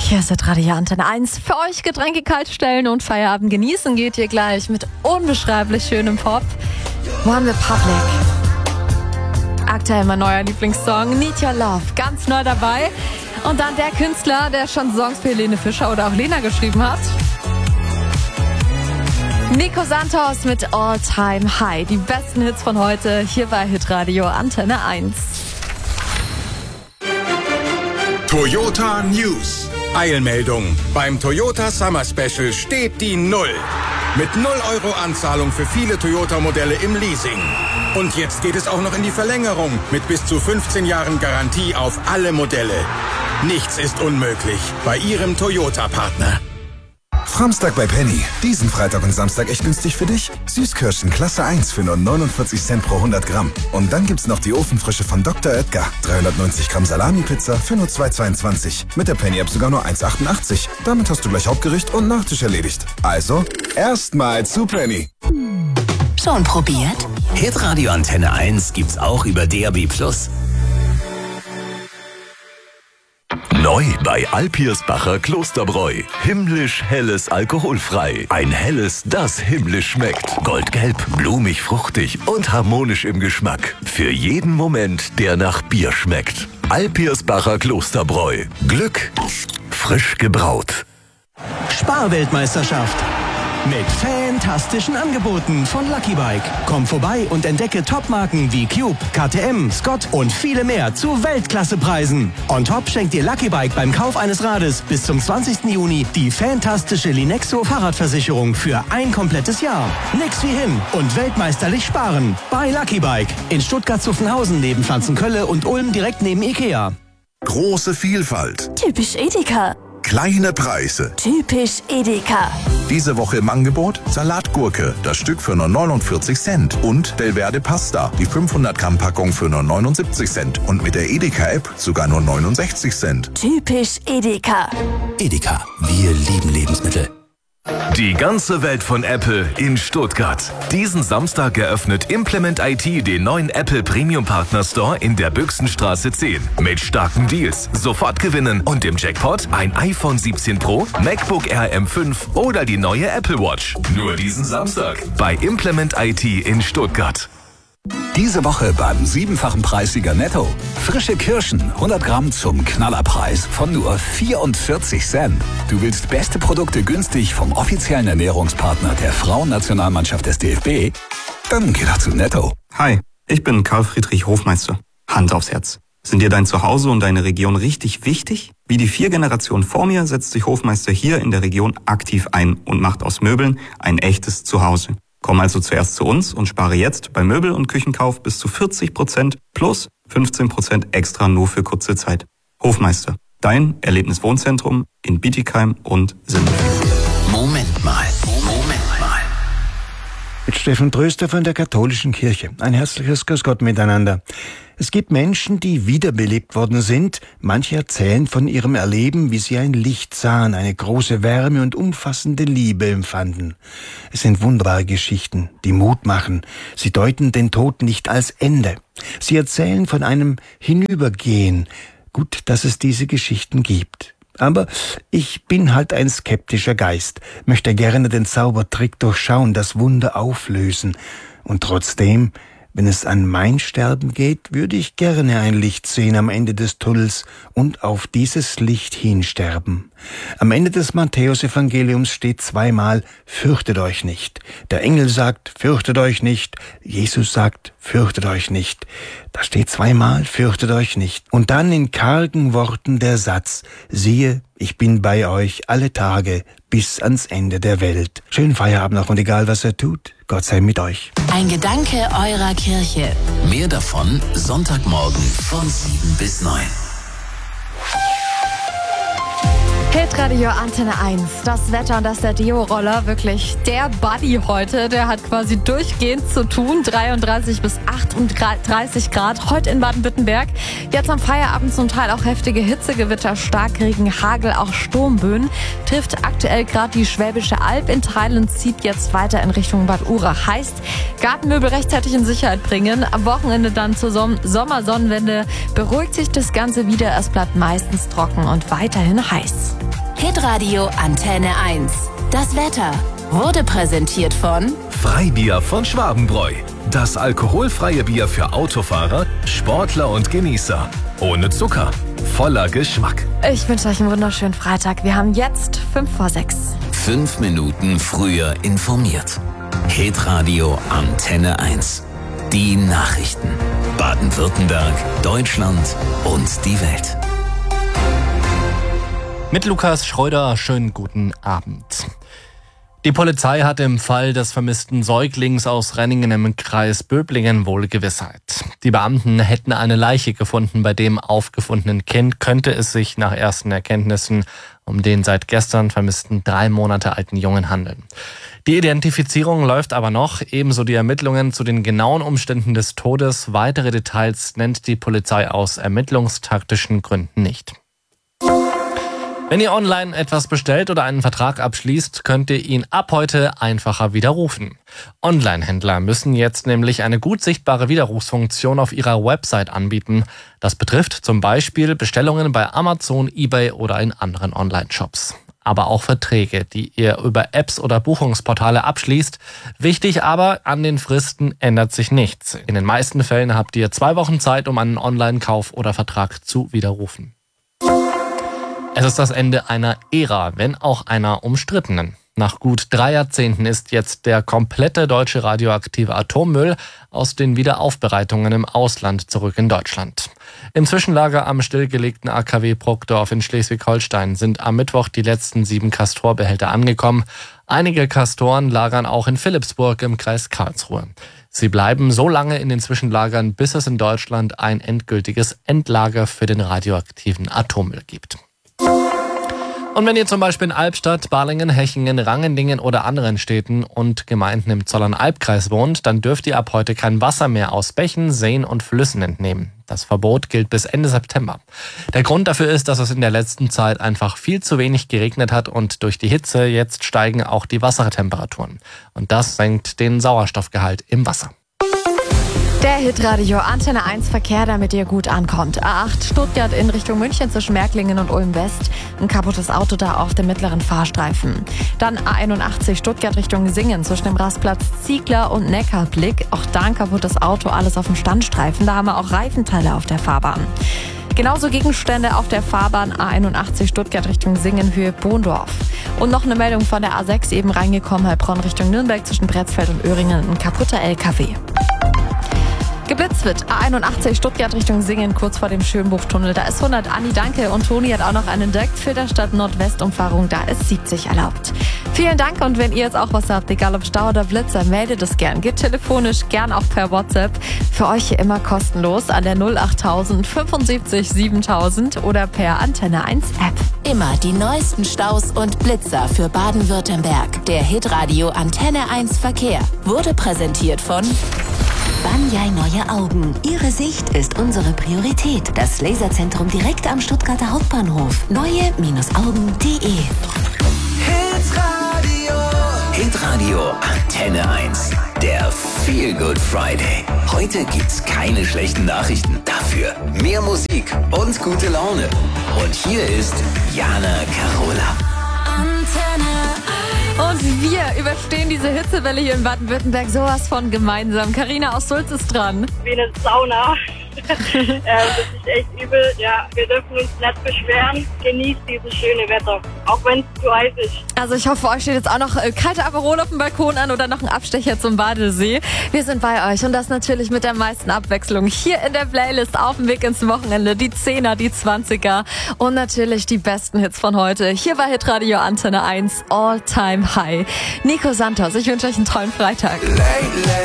Hier ist Radio Antenne 1. Für euch Getränke kalt stellen und Feierabend genießen geht ihr gleich mit unbeschreiblich schönem Pop. One Republic. Aktuell mein neuer Lieblingssong, Need Your Love. Ganz neu dabei. Und dann der Künstler, der schon Songs für Helene Fischer oder auch Lena geschrieben hat. Nico Santos mit All Time High. Die besten Hits von heute hier bei Hitradio Antenne 1. Toyota News. Eilmeldung. Beim Toyota Summer Special steht die Null. Mit 0 Euro Anzahlung für viele Toyota-Modelle im Leasing. Und jetzt geht es auch noch in die Verlängerung mit bis zu 15 Jahren Garantie auf alle Modelle. Nichts ist unmöglich bei Ihrem Toyota-Partner. Samstag bei Penny. Diesen Freitag und Samstag echt günstig für dich. Süßkirschen Klasse 1 für nur 49 Cent pro 100 Gramm. Und dann gibt's noch die Ofenfrische von Dr. Oetker. 390 Gramm Salami-Pizza für nur 2,22. Mit der Penny-App sogar nur 1,88. Damit hast du gleich Hauptgericht und Nachtisch erledigt. Also, erstmal zu Penny. Schon probiert? Hitradio Antenne 1 gibt's auch über DAB+. Neu bei Alpirsbacher Klosterbräu. Himmlisch helles alkoholfrei. Ein helles, das himmlisch schmeckt. Goldgelb, blumig, fruchtig und harmonisch im Geschmack. Für jeden Moment, der nach Bier schmeckt. Alpirsbacher Klosterbräu. Glück frisch gebraut. Sparweltmeisterschaft. Mit fantastischen Angeboten von Lucky Bike. Komm vorbei und entdecke Top-Marken wie Cube, KTM, Scott und viele mehr zu Weltklassepreisen. On top schenkt dir Lucky Bike beim Kauf eines Rades bis zum 20. Juni die fantastische Linexo Fahrradversicherung für ein komplettes Jahr. Nix wie hin und weltmeisterlich sparen. Bei Lucky Bike. In Stuttgart-Zuffenhausen neben Pflanzenkölle und Ulm direkt neben Ikea. Große Vielfalt. Typisch Edeka. Kleine Preise. Typisch Edeka. Diese Woche im Angebot Salatgurke, das Stück für nur 49 Cent. Und Belverde Pasta, die 500 Gramm Packung für nur 79 Cent. Und mit der Edeka-App sogar nur 69 Cent. Typisch Edeka. Edeka, wir lieben Lebensmittel. Die ganze Welt von Apple in Stuttgart. Diesen Samstag eröffnet Implement IT den neuen Apple Premium Partner Store in der Büchsenstraße 10. Mit starken Deals, sofort gewinnen und im Jackpot ein iPhone 17 Pro, MacBook Air M5 oder die neue Apple Watch. Nur diesen Samstag bei Implement IT in Stuttgart. Diese Woche beim 7-fachen Preissieger Netto. Frische Kirschen, 100 Gramm zum Knallerpreis von nur 44 Cent. Du willst beste Produkte günstig vom offiziellen Ernährungspartner der Frauennationalmannschaft des DFB? Dann geh doch zu Netto. Hi, ich bin Karl Friedrich Hofmeister. Hand aufs Herz. Sind dir dein Zuhause und deine Region richtig wichtig? Wie die 4 Generationen vor mir setzt sich Hofmeister hier in der Region aktiv ein und macht aus Möbeln ein echtes Zuhause. Komm also zuerst zu uns und spare jetzt beim Möbel- und Küchenkauf bis zu 40% plus 15% extra nur für kurze Zeit. Hofmeister, dein Erlebniswohnzentrum in Bietigheim und Sindelfingen. Moment mal. Mit Steffen Tröster von der Katholischen Kirche. Ein herzliches Grüß Gott miteinander. Es gibt Menschen, die wiederbelebt worden sind. Manche erzählen von ihrem Erleben, wie sie ein Licht sahen, eine große Wärme und umfassende Liebe empfanden. Es sind wunderbare Geschichten, die Mut machen. Sie deuten den Tod nicht als Ende. Sie erzählen von einem Hinübergehen. Gut, dass es diese Geschichten gibt. Aber ich bin halt ein skeptischer Geist, möchte gerne den Zaubertrick durchschauen, das Wunder auflösen. Und trotzdem, wenn es an mein Sterben geht, würde ich gerne ein Licht sehen am Ende des Tunnels und auf dieses Licht hinsterben. Am Ende des Matthäus-Evangeliums steht zweimal, fürchtet euch nicht. Der Engel sagt, fürchtet euch nicht. Jesus sagt, fürchtet euch nicht. Da steht zweimal, fürchtet euch nicht. Und dann in kargen Worten der Satz, siehe, ich bin bei euch alle Tage bis ans Ende der Welt. Schönen Feierabend noch und egal was er tut, Gott sei mit euch. Ein Gedanke eurer Kirche. Mehr davon Sonntagmorgen von 7 bis 9. Hitradio Antenne 1. Das Wetter und das der Deo-Roller, wirklich der Buddy heute. Der hat quasi durchgehend zu tun. 33 bis 38 Grad heute in Baden-Württemberg. Jetzt am Feierabend zum Teil auch heftige Hitzegewitter, Starkregen, Hagel, auch Sturmböen. Trifft aktuell gerade die Schwäbische Alb in Teilen, zieht jetzt weiter in Richtung Bad Urach. Heißt, Gartenmöbel rechtzeitig in Sicherheit bringen. Am Wochenende dann zur Sommersonnenwende beruhigt sich das Ganze wieder. Es bleibt meistens trocken und weiterhin heiß. Hitradio Antenne 1. Das Wetter wurde präsentiert von Freibier von Schwabenbräu. Das alkoholfreie Bier für Autofahrer, Sportler und Genießer. Ohne Zucker, voller Geschmack. Ich wünsche euch einen wunderschönen Freitag. Wir haben jetzt 5:06. 5 Minuten früher informiert. Hitradio Antenne 1. Die Nachrichten. Baden-Württemberg, Deutschland und die Welt. Mit Lukas Schreuder, schönen guten Abend. Die Polizei hat im Fall des vermissten Säuglings aus Renningen im Kreis Böblingen wohl Gewissheit. Die Beamten hätten eine Leiche gefunden. Bei dem aufgefundenen Kind könnte es sich nach ersten Erkenntnissen um den seit gestern vermissten 3 Monate alten Jungen handeln. Die Identifizierung läuft aber noch, ebenso die Ermittlungen zu den genauen Umständen des Todes. Weitere Details nennt die Polizei aus ermittlungstaktischen Gründen nicht. Wenn ihr online etwas bestellt oder einen Vertrag abschließt, könnt ihr ihn ab heute einfacher widerrufen. Online-Händler müssen jetzt nämlich eine gut sichtbare Widerrufsfunktion auf ihrer Website anbieten. Das betrifft zum Beispiel Bestellungen bei Amazon, eBay oder in anderen Online-Shops. Aber auch Verträge, die ihr über Apps oder Buchungsportale abschließt. Wichtig aber, an den Fristen ändert sich nichts. In den meisten Fällen habt ihr 2 Wochen Zeit, um einen Online-Kauf oder Vertrag zu widerrufen. Es ist das Ende einer Ära, wenn auch einer umstrittenen. Nach gut 3 Jahrzehnten ist jetzt der komplette deutsche radioaktive Atommüll aus den Wiederaufbereitungen im Ausland zurück in Deutschland. Im Zwischenlager am stillgelegten AKW Bruckdorf in Schleswig-Holstein sind am Mittwoch die letzten 7 Castor-Behälter angekommen. Einige Castoren lagern auch in Philippsburg im Kreis Karlsruhe. Sie bleiben so lange in den Zwischenlagern, bis es in Deutschland ein endgültiges Endlager für den radioaktiven Atommüll gibt. Und wenn ihr zum Beispiel in Albstadt, Balingen, Hechingen, Rangendingen oder anderen Städten und Gemeinden im Zollernalbkreis wohnt, dann dürft ihr ab heute kein Wasser mehr aus Bächen, Seen und Flüssen entnehmen. Das Verbot gilt bis Ende September. Der Grund dafür ist, dass es in der letzten Zeit einfach viel zu wenig geregnet hat und durch die Hitze jetzt steigen auch die Wassertemperaturen. Und das senkt den Sauerstoffgehalt im Wasser. Der Hitradio Antenne 1 Verkehr, damit ihr gut ankommt. A8 Stuttgart in Richtung München zwischen Märklingen und Ulm West. Ein kaputtes Auto da auf dem mittleren Fahrstreifen. Dann A81 Stuttgart Richtung Singen zwischen dem Rastplatz Ziegler und Neckarblick. Auch da ein kaputtes Auto, alles auf dem Standstreifen. Da haben wir auch Reifenteile auf der Fahrbahn. Genauso Gegenstände auf der Fahrbahn A81 Stuttgart Richtung Singen Höhe Bohndorf. Und noch eine Meldung von der A6 eben reingekommen, Heilbronn Richtung Nürnberg zwischen Pretzfeld und Öhringen. Ein kaputter LKW. Geblitzt wird A81 Stuttgart Richtung Singen, kurz vor dem Schönbuchtunnel. Da ist 100. Anni, danke. Und Toni hat auch noch einen Direktfilter statt Nordwestumfahrung. Da ist 70 erlaubt. Vielen Dank. Und wenn ihr jetzt auch was habt, egal ob Stau oder Blitzer, meldet es gern. Geht telefonisch, gern auch per WhatsApp. Für euch hier immer kostenlos an der 08000 75 7000 oder per Antenne 1 App. Immer die neuesten Staus und Blitzer für Baden-Württemberg. Der Hitradio Antenne 1 Verkehr wurde präsentiert von Banyai Neue Augen. Ihre Sicht ist unsere Priorität. Das Laserzentrum direkt am Stuttgarter Hauptbahnhof. Neue-Augen.de. Hitradio Antenne 1. Der Feel Good Friday. Heute gibt's keine schlechten Nachrichten. Dafür mehr Musik und gute Laune. Und hier ist Jana Carola. Antenne 1. Und wir überstehen diese Hitzewelle hier in Baden-Württemberg sowas von gemeinsam. Carina aus Sulz ist dran. Wie eine Sauna. Das ist echt übel. Ja, wir dürfen uns nicht beschweren. Genießt dieses schöne Wetter, auch wenn es zu heiß ist. Also ich hoffe, euch steht jetzt auch noch kalte Aperol auf dem Balkon an oder noch ein Abstecher zum Badesee. Wir sind bei euch und das natürlich mit der meisten Abwechslung. Hier in der Playlist auf dem Weg ins Wochenende. Die 10er, die 20er und natürlich die besten Hits von heute. Hier bei Hitradio Antenne 1 All Time High. Nico Santos, ich wünsche euch einen tollen Freitag.